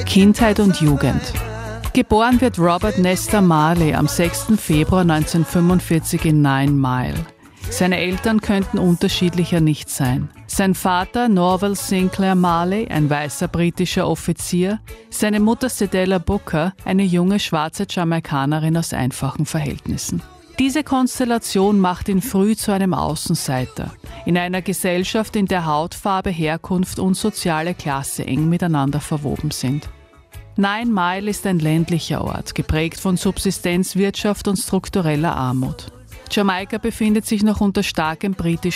Kindheit und Jugend. Geboren wird Robert Nesta Marley am 6. Februar 1945 in 9 Mile. Seine Eltern könnten unterschiedlicher nicht sein. Sein Vater Norval Sinclair Marley, ein weißer britischer Offizier, seine Mutter Cedella Booker, eine junge schwarze Jamaikanerin aus einfachen Verhältnissen. Diese Konstellation macht ihn früh zu einem Außenseiter, in einer Gesellschaft, in der Hautfarbe, Herkunft und soziale Klasse eng miteinander verwoben sind. 9 Mile ist ein ländlicher Ort, geprägt von Subsistenzwirtschaft und struktureller Armut. Jamaika befindet sich noch unter starkem britischen